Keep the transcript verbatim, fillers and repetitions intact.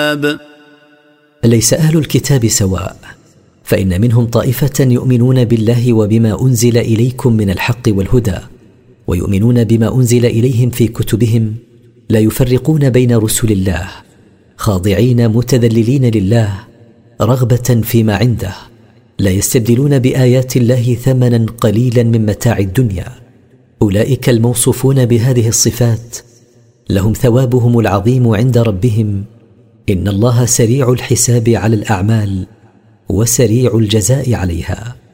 الكتاب. ليس أهل الكتاب سواء، فإن منهم طائفة يؤمنون بالله وبما أنزل إليكم من الحق والهدى، ويؤمنون بما أنزل إليهم في كتبهم، لا يفرقون بين رسل الله، خاضعين متذللين لله رغبة فيما عنده، لا يستبدلون بآيات الله ثمنا قليلا من متاع الدنيا. أولئك الموصوفون بهذه الصفات لهم ثوابهم العظيم عند ربهم، إن الله سريع الحساب على الأعمال وسريع الجزاء عليها.